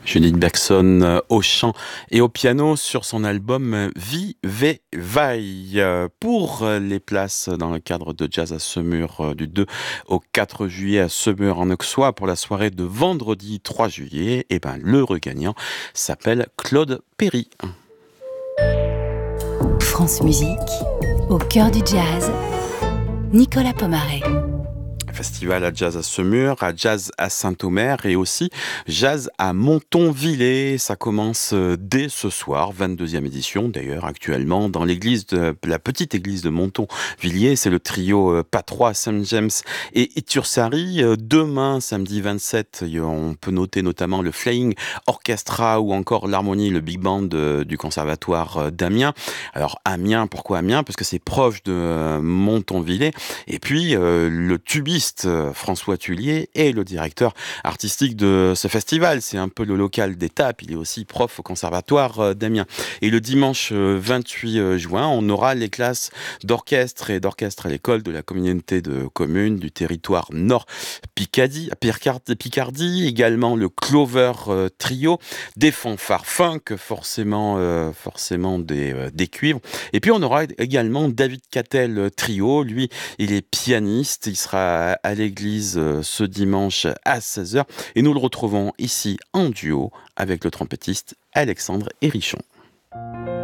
Judith Bergson au chant et au piano sur son album Vive Vaille. Pour les places dans le cadre de Jazz à Semur du 2 au 4 juillet à Semur en Auxois pour la soirée de vendredi 3 juillet, le regagnant s'appelle Claude Perry. France Musique, au cœur du jazz, Nicolas Pomaré. Festival à Jazz à Semur, à Jazz à Saint-Omer et aussi Jazz à Montonvillers. Ça commence dès ce soir, 22e édition d'ailleurs actuellement dans la petite église de Montonvillers. C'est le trio Patrois, Saint James et Itursari. Demain, samedi 27, on peut noter notamment le Flying Orchestra ou encore l'harmonie, le big band du conservatoire d'Amiens. Alors Amiens, pourquoi Amiens? Parce que c'est proche de Montonvillers. Et puis le tubiste François Tullier est le directeur artistique de ce festival. C'est un peu le local d'étape. Il est aussi prof au conservatoire d'Amiens. Et le dimanche 28 juin, on aura les classes d'orchestre à l'école de la communauté de communes du territoire Nord Picardie, également le Clover Trio, des fanfares funk, forcément des cuivres. Et puis on aura également David Cattel Trio. Lui, il est pianiste. Il sera à l'église ce dimanche à 16h. Et nous le retrouvons ici en duo avec le trompettiste Alexandre Hérichon.